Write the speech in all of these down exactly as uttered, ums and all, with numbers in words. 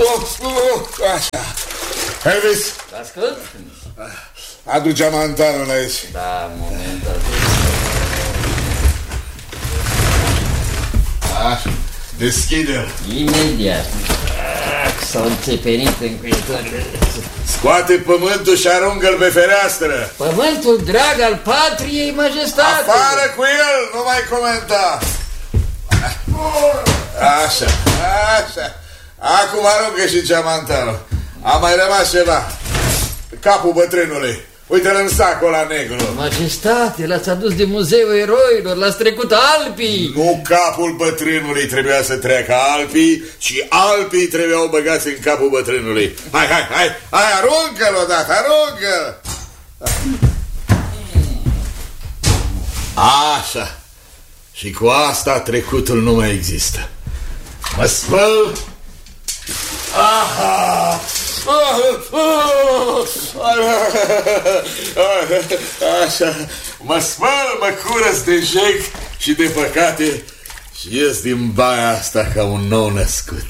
Așa. Elvis? Ascult? Adu geamantanul aici. Da, moment. Așa. Deschide-l. Imediat. S-au înțepenit încuietorile. Scoate pământul și aruncă-l pe fereastră. Pământul drag al patriei, majestate. Afară cu el, nu mai comenta. Așa, așa. Acum aruncă și geamantanul. A mai rămas ceva. Capul bătrânului. Uite-l în sacul ăla negru. Majestate, l-ați adus de Muzeul Eroilor, l-ați trecut Alpii. Nu capul bătrânului trebuia să treacă Alpii, ci Alpii trebuiau băgați în capul bătrânului. Hai, hai, hai, hai, aruncă-l odată, aruncă-l. Așa. Și cu asta trecutul nu mai există. Mă spăl. Aha! Așa. Mă spăl, mă curăț de jec și de păcate și ies din baia asta ca un nou născut.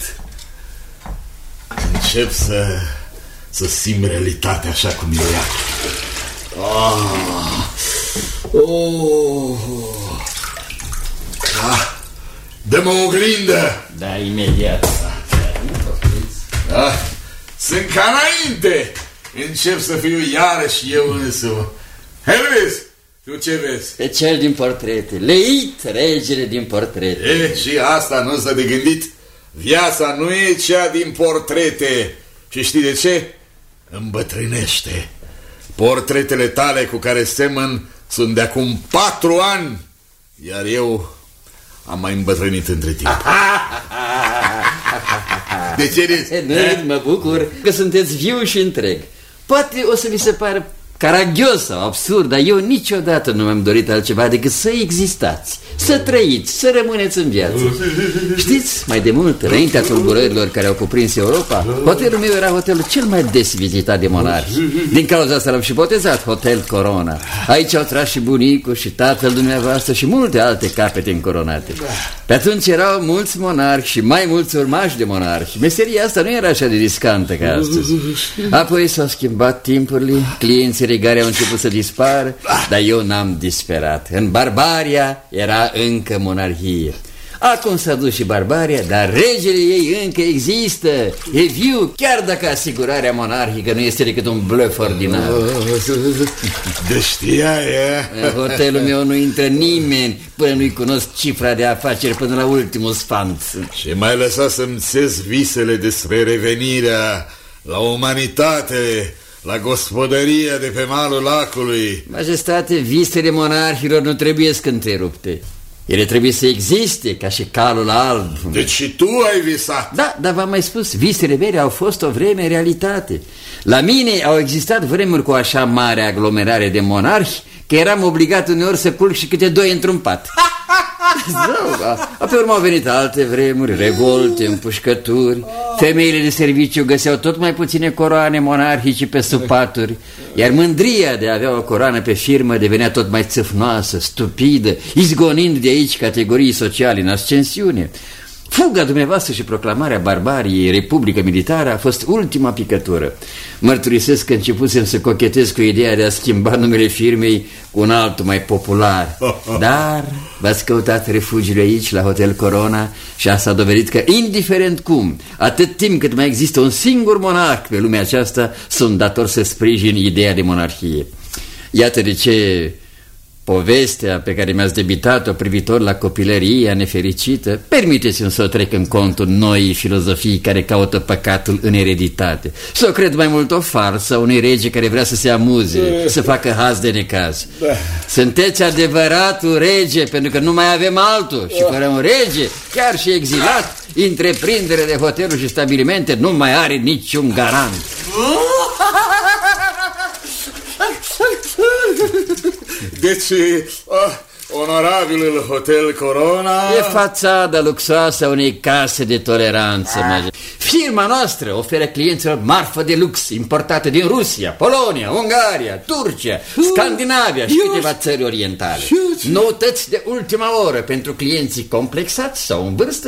Încep să să simt realitatea așa cum e ea. Oh. Oh. Ah. Dă-mă o oglindă. Da, imediat. Ah. Sunt ca înainte. Încep să fiu iarăși eu însumi. Elvis, tu ce vezi? Pe cel din portrete. Leit, regele din portrete. E, și asta nu s-a de gândit. Viața nu e cea din portrete. Și știi de ce? Îmbătrânește. Portretele tale cu care semăn sunt de acum patru ani, iar eu am mai îmbătrânit între timp. De ce râzi? Nu, mă bucur că sunteți viu și întreg. Poate o să vi se pară caragios sau absurd, dar eu niciodată nu mi-am dorit altceva decât să existați, să trăiți, să rămâneți în viață. Știți, mai de mult, înaintea tulburărilor care au cuprins Europa, hotelul meu era hotelul cel mai des vizitat de monarhi. Din cauza asta l-am și botezat Hotel Corona. Aici au tras și bunicul și tatăl dumneavoastră și multe alte capete încoronate. Pe atunci erau mulți monarhi și mai mulți urmași de monarhi. Meseria asta nu era așa de riscantă ca astăzi. Apoi s-au schimbat timpurile, clienții regare au început să dispară, dar eu n-am disperat. În Barbaria era încă monarhie. Acum s-a dus și Barbaria, dar regele ei încă există. E viu, chiar dacă asigurarea monarhică nu este decât un blăf ordinar. De știa ea. În hotelul meu nu intră nimeni până nu-i cunosc cifra de afaceri până la ultimul sfant. Și mai lăsa să-mi țez visele despre revenirea la umanitate, la gospodăria de pe malul lacului. Majestate, visele monarhilor nu trebuie să întrerupte. Ele trebuie să existe, ca și calul alb. Deci și tu ai visat. Da, dar v-am mai spus, visele mele au fost o vreme realitate. La mine au existat vremuri cu așa mare aglomerare de monarhi că eram obligat uneori să culc și câte doi într-un pat. Da, pe urmă au venit alte vremuri, revolte, împușcături. Femeile de serviciu găseau tot mai puține coroane monarhice pe sub paturi, iar mândria de a avea o coroană pe firmă devenea tot mai țâfnoasă, stupidă, izgonind de aici categorii sociale în ascensiune. Fuga dumneavoastră și proclamarea barbariei, Republică Militară, a fost ultima picătură. Mărturisesc că începusem să cochetez cu ideea de a schimba numele firmei cu un altul mai popular. Dar v-ați căutat refugiul aici, la Hotel Corona, și asta a dovedit că, indiferent cum, atât timp cât mai există un singur monarh pe lumea aceasta, sunt dator să sprijin ideea de monarhie. Iată de ce povestea pe care mi-ați debitat-o privitor la copilăria nefericită, permiteți-mi să o trec în contul noii filozofii care caută păcatul în ereditate. Să o cred mai mult o farsă a unui rege care vrea să se amuze, să facă haz de necaz. Sunteți adevăratul rege, pentru că nu mai avem altul. Și fără un rege, chiar și exilat, întreprindere de hoteluri și stabilimente nu mai are niciun garant. Deci, uh, onorabilul Hotel Corona e fațada luxoasă a unei case de toleranță. Ah. Firma noastră oferă clienților marfă de lux importată din Rusia, Polonia, Ungaria, Turcia, Scandinavia și câteva țări orientale. Noutăți de ultima oră pentru clienții complexați sau în vârstă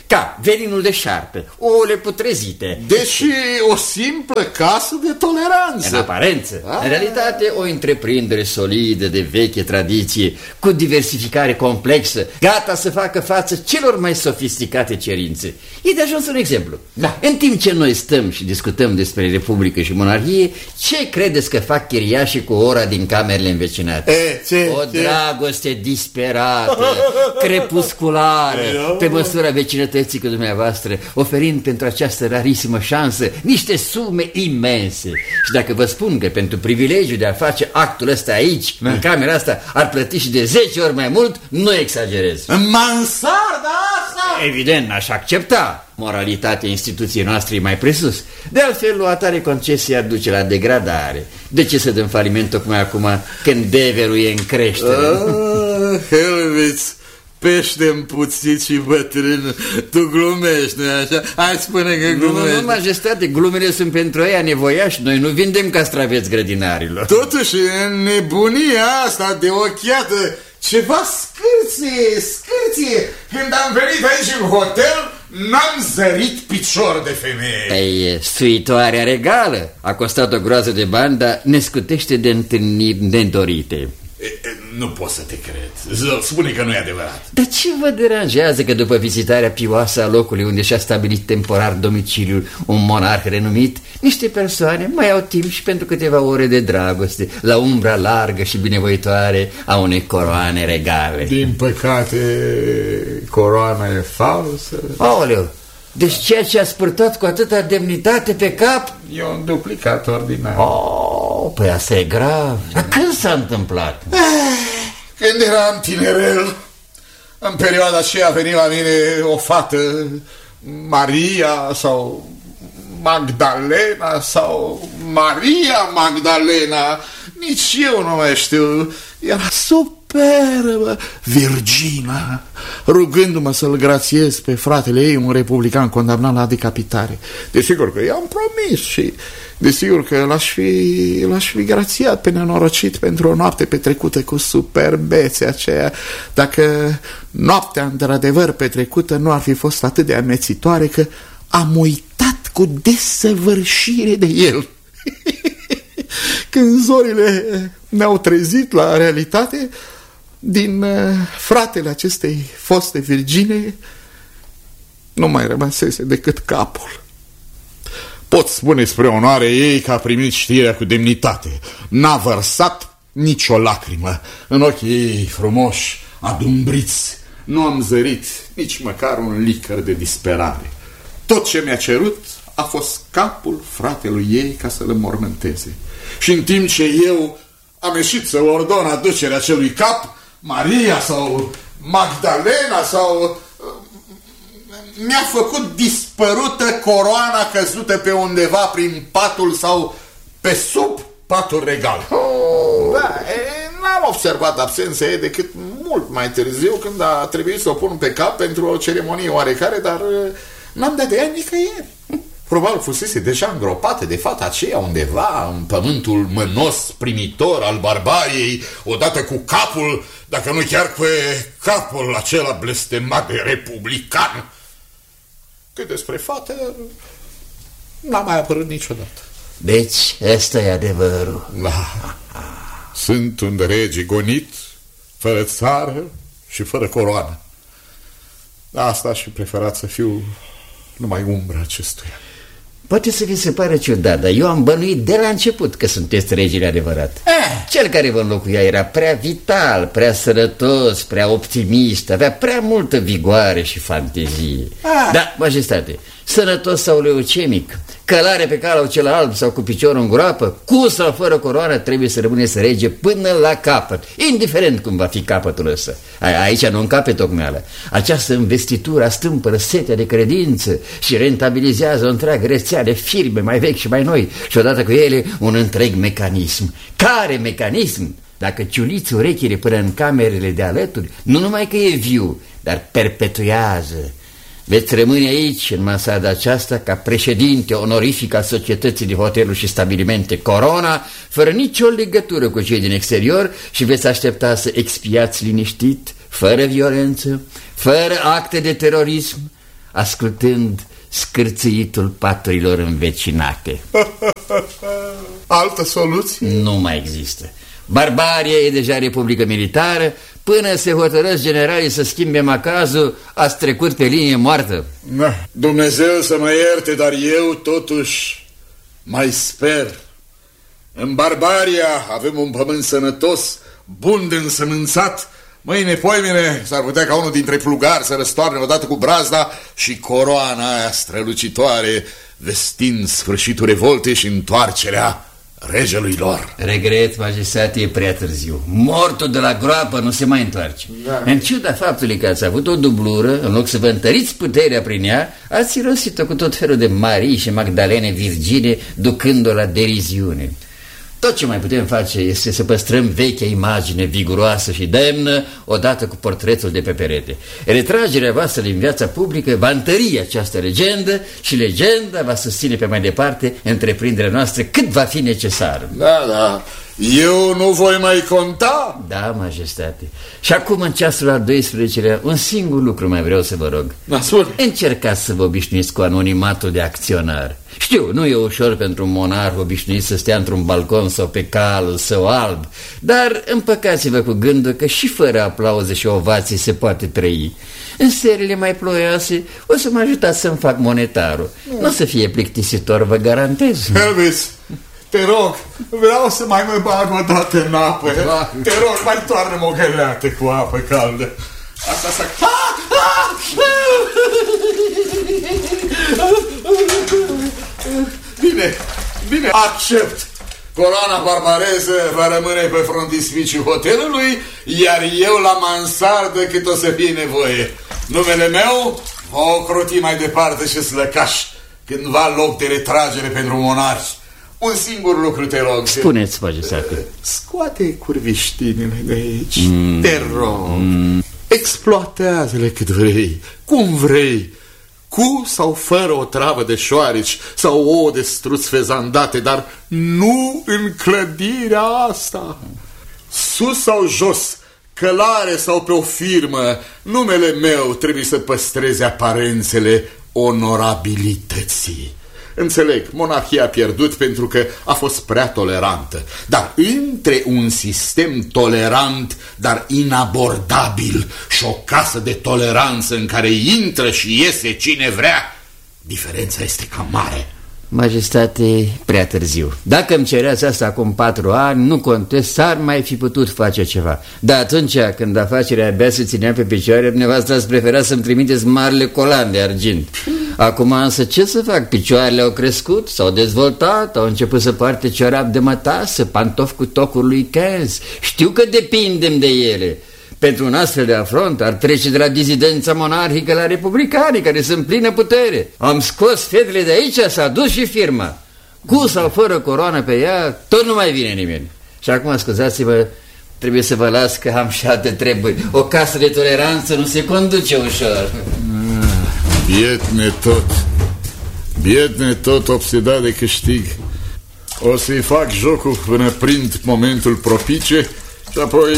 ca veninul de șarpe, ouăle putrezite. Deși o simplă casă de toleranță. În aparență, ah. în realitate o întreprindere solidă de veche tradiție, cu diversificare complexă, gata să facă față celor mai sofisticate cerințe. E de ajuns un exemplu. Da. În timp ce noi stăm și discutăm despre Republică și Monarhie, ce credeți că fac chiriașii cu ora din camerele învecinate? E, ce, o ce? dragoste disperată, crepusculară, pe măsura vecinătății cu dumneavoastră, oferind pentru această rarisimă șansă niște sume imense. Și dacă vă spun că pentru privilegiul de a face actul ăsta aici, în camera asta, ar plăti și de zece ori mai mult, nu exagerez. În mansarda asta? Evident, n-aș accepta. Moralitatea instituției noastre e mai presus. De altfel, o atare concesie ar duce la degradare. De ce să dăm faliment tocmai acum, când deverul e în creștere? Ah, Helviț, pește împuțit și bătrân. Tu glumești, nu-i așa? Hai, spune că glumești. Nu, nu, majestate, glumele sunt pentru ei nevoiași. Noi nu vindem castraveți grădinarilor. Totuși, în nebunia asta de ochiată, ceva scârție, scârție. Când am venit aici în hotel, n-am zărit picior de femeie. Ei, suitoarea regală. A costat o groază de bani, dar ne scutește de întâlniri nedorite. E, e, nu pot să te cred. Spune că nu e adevărat. Dar ce vă deranjează că după vizitarea pioasă a locului unde și-a stabilit temporar domiciliul un monarh renumit, niște persoane mai au timp și pentru câteva ore de dragoste la umbra largă și binevoitoare a unei coroane regale? Din păcate, coroana e falsă. Aoleu, deci ceea ce a spurtat cu atâta demnitate pe cap e un duplicat ordinar. Oh, păi asta e grav. Dar când s-a întâmplat? Când eram tinerel, în perioada aceea a venit la mine o fată, Maria sau Magdalena sau Maria Magdalena, nici eu nu mai știu. Era superbă, Virgina, rugându-mă să-l grațiez pe fratele ei, un republican condamnat la decapitare. Desigur că i-am promis și desigur că l-aș fi, l-aș fi grațiat pe nenorocit pentru o noapte petrecută cu superbețea aceea, dacă noaptea într-adevăr petrecută nu ar fi fost atât de amețitoare că am uitat cu desăvârșire de el. Când zorile ne-au trezit la realitate, din uh, fratele acestei foste virgine nu mai rămăsese decât capul. Pot spune spre onoare ei că a primit știrea cu demnitate. N-a vărsat nicio lacrimă. În ochii ei frumoși, adumbriți, nu am zărit nici măcar un licăr de disperare. Tot ce mi-a cerut a fost capul fratelui ei ca să-l înmormânteze. Și în timp ce eu am ieșit să ordon aducerea acelui cap, Maria sau Magdalena sau... mi-a făcut dispărută coroana căzută pe undeva prin patul sau pe sub patul regal. Oh, da, n-am observat absența ei decât mult mai târziu, când a trebuit să o pun pe cap pentru o ceremonie oarecare, dar n-am dat de ea nicăieri. Probabil fusese deja îngropată de fata aceea undeva în pământul mânos primitor al barbariei, odată cu capul, dacă nu chiar pe capul acela blestemat de republican. Cât despre fată, n-a mai apărut niciodată. Deci, ăsta e adevărul. Da. Sunt un rege gonit, fără țară și fără coroană. Asta aș fi preferat să fiu numai umbra acestuia. Poate să vi se pare ciudat, dar eu am bănuit de la început că sunteți regele adevărat. eh. Cel care vă înlocuia era prea vital, prea sănătos, prea optimist, avea prea multă vigoare și fantezie. ah. Da, majestate, sănătos sau leucemic, călare pe calul cel alb sau cu piciorul în groapă, cu sau fără coroană, trebuie să rămâneți rege până la capăt, indiferent cum va fi capătul ăsta. Aici nu încape tocmeală. Această investitură stâmpără setea de credință și rentabilizează o întreagă rețea de firme mai vechi și mai noi și odată cu ele un întreg mecanism. Care mecanism? Dacă ciuliți urechile până în camerele de alături, nu numai că e viu, dar perpetuează. Veți rămâne aici, în mansarda aceasta, ca președinte onorific al societății de hoteluri și stabilimente Corona, fără nicio legătură cu cei din exterior și veți aștepta să expiați liniștit, fără violență, fără acte de terorism, ascultând scârțâitul paturilor învecinate. Altă soluție? Nu mai există. Barbaria e deja republică militară. Până se hotărăsc generalii să schimbe macazul, ați trecut pe linie moartă. Da. Dumnezeu să mă ierte, dar eu totuși mai sper. În Barbaria avem un pământ sănătos, bun de însămânțat. Mâine, poimine, s-ar putea ca unul dintre plugari să răstoarne odată cu brazda și coroana aia strălucitoare, vestind sfârșitul revoltei și întoarcerea regelui lor. Regret, majestate, e prea târziu. Mortul de la groapă nu se mai întoarce. Da. În ciuda faptului că ați avut o dublură, în loc să vă întăriți puterea prin ea, ați irosit-o cu tot felul de Marii și Magdalene Virgine, ducând-o la deriziune. Tot ce mai putem face este să păstrăm vechea imagine viguroasă și demnă odată cu portretul de pe perete. Retragerea voastră din viața publică va întări această legendă și legenda va susține pe mai departe întreprinderea noastră cât va fi necesar. Da, da. Eu nu voi mai conta? Da, majestate. Și acum, în ceasul al doisprezecelea, un singur lucru mai vreau să vă rog. Da, spune. Încercați să vă obișnuiți cu anonimatul de acționar. Știu, nu e ușor pentru un monarh obișnuit să stea într-un balcon sau pe calul său alb, dar împăcați-vă cu gândul că și fără aplauze și ovații se poate trăi. În serile mai ploioase o să mă ajutați să-mi fac monetarul. Mm. Nu o să fie plictisitor, vă garantez. Elvis, te rog, vreau să mai mă bag o dată în apă. Da. Te rog, mai toarnă-mă o găleată cu apă caldă. Asta să... Bine, bine, accept. Coloana barbareză va rămâne pe frontispiciul hotelului, iar eu la mansardă cât o să fie nevoie. Numele meu va ocroti mai departe și slăcaș când va loc de retragere pentru monarhi. Un singur lucru te rog. Spuneți, majestate. Scoate curviștinile de aici. Mm. Te rog. Mm. Exploatează-le cât vrei, cum vrei, cu sau fără o travă de șoareci sau ouă de struț fezandate, dar nu în clădirea asta. Sus sau jos, călare sau pe o firmă, numele meu trebuie să păstreze aparențele onorabilității. Înțeleg, monarhia a pierdut pentru că a fost prea tolerantă, dar între un sistem tolerant, dar inabordabil, și o casă de toleranță în care intră și iese cine vrea, diferența este cam mare. Majestate, prea târziu. Dacă îmi cereați asta acum patru ani, nu contest, s-ar mai fi putut face ceva. Dar atunci, când afacerea abia se ținea pe picioare, dumneavoastră ați preferat să-mi trimiteți marile colan de argint. Acum însă ce să fac? Picioarele au crescut, s-au dezvoltat, au început să poarte ciorap de mătasă, pantofi cu tocuri lui Kenz. Știu că depindem de ele. Pentru un astfel de afront ar trece de la dizidența monarhică la republicanii, care sunt plină putere. Am scos fetele de aici, s-a dus și firma. Cu sau fără coroană pe ea, tot nu mai vine nimeni. Și acum, scuzați-vă, trebuie să vă las că am și alte treburi. O casă de toleranță nu se conduce ușor. Bietne tot, bietne tot obsedat de câștig. O să-i fac jocul până prind momentul propice și apoi...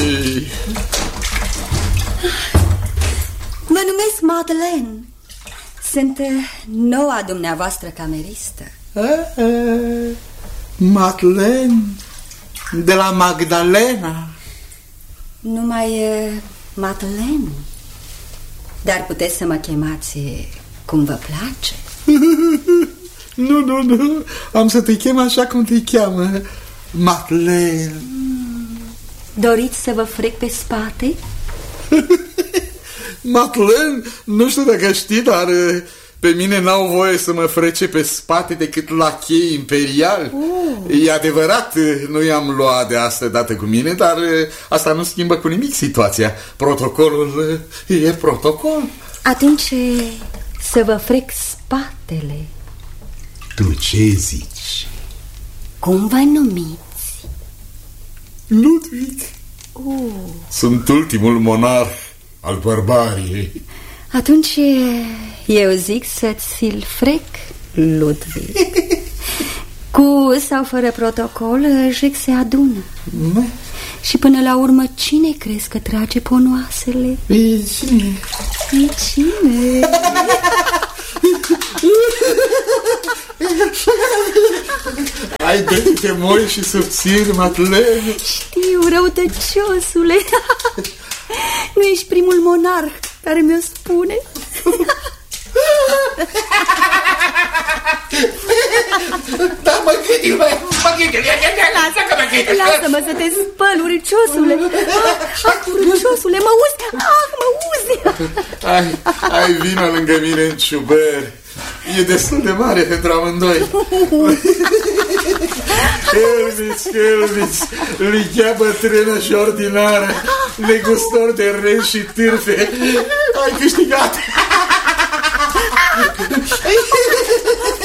Mă numesc Madeleine. Sunt noua dumneavoastră cameristă. A, a, Madeleine, de la Magdalena. Numai uh, Madeleine. Dar puteți să mă chemați cum vă place. Nu, nu, nu. Am să te chem așa cum te cheamă, Madeleine. Doriți să vă frec pe spate? Madeleine, nu știu dacă știi, dar pe mine n-au voie să mă frece pe spate decât la chei imperial. Oh. E adevărat, nu i-am luat de asta dată cu mine, dar asta nu schimbă cu nimic situația. Protocolul e protocol. Atunci să vă frec spatele. Tu ce zici? Cum vă numiți? Ludwig. Oh. Sunt ultimul monarh al barbariei. Atunci eu zic să-ți-l frec, Ludwig. Cu sau fără protocol, Jec se adună. Ne? Și până la urmă, cine crezi că trage ponoasele? E cine? E cine? Hai, dă-te moi și subțiri, Madeleine. Știu, răutăciosule. Nu ești primul monarh care mi-o spune. Da, mă gândi, mă, mă gândi, lasă-că mă gândi. Lasă-mă să te spăl, urciosule. Ah, urciosule, mă uzi. Ah, mă uzi. Hai, hai, vină lângă mine în ciubăr. E destul de mare pentru amândoi. Helviț, Helviț, lichea bătrână și ordinară, negustor de râs și târfe. Ai câștigat.